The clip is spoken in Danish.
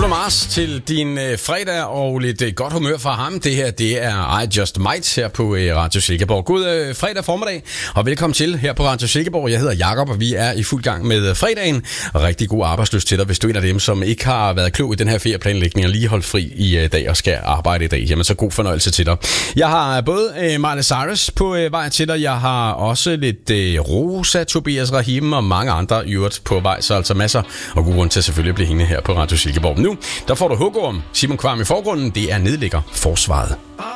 Bruno Mars til din fredag og lidt godt humør fra ham. Det her, det er I Just Might her på Radio Silkeborg. God fredag formiddag, og velkommen til her på Radio Silkeborg. Jeg hedder Jakob, og vi er i fuld gang med fredagen. Rigtig god arbejdsløst til dig, hvis du er en af dem, som ikke har været klog i den her ferieplanlægning og lige holdt fri i dag og skal arbejde i dag. Jamen, så god fornøjelse til dig. Jeg har både Miley Cyrus på vej til dig. Jeg har også lidt Rosa, Tobias Rahim og mange andre i øvrigt på vej, så altså masser og god grund til at selvfølgelig blive hængende her på Radio Silkeborg. Nu, der får du hugorm. Simon Kvam i forgrunden, det er nedlægger forsvaret.